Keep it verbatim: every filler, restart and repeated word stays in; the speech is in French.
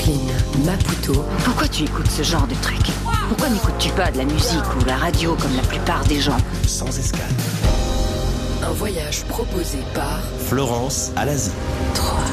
Brooklyn, Maputo. Pourquoi tu écoutes ce genre de truc? Pourquoi n'écoutes-tu pas de la musique ou la radio comme la plupart des gens? Sans escale. Un voyage proposé par Florence à l'Asie. trois.